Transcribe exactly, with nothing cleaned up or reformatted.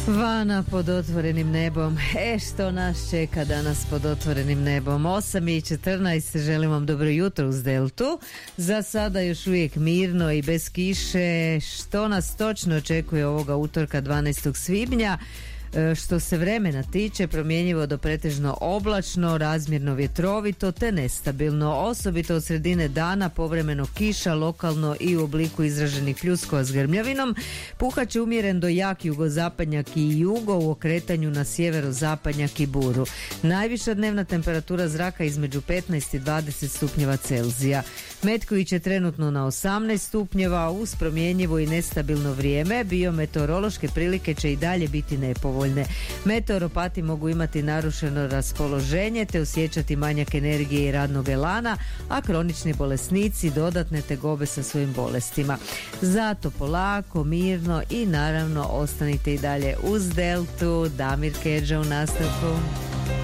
Vana pod otvorenim nebom. E, što nas čeka danas pod otvorenim nebom? osam i četrnaest, želim vam dobro jutro uz Deltu. Za sada još uvijek mirno i bez kiše. Što nas točno očekuje ovoga utorka dvanaestog svibnja? Što se vremena tiče, promjenjivo do pretežno oblačno, razmjerno vjetrovito te nestabilno. Osobito od sredine dana povremeno kiša, lokalno i u obliku izraženih pljuskova s grmljavinom. Puhat će umjeren do jak jugozapadnjak i jugo u okretanju na sjeverozapadnjak i buru. Najviša dnevna temperatura zraka između petnaest i dvadeset stupnjeva Celzija. Metković je trenutno na osamnaest stupnjeva, uz promjenjivo i nestabilno vrijeme. Biometeorološke prilike će i dalje biti nepovoljne. Meteoropati mogu imati narušeno raspoloženje te osjećati manjak energije i radnog elana, a kronični bolesnici dodatne tegobe sa svojim bolestima. Zato polako, mirno i naravno ostanite i dalje uz Deltu. Damir Kedža u nastavku.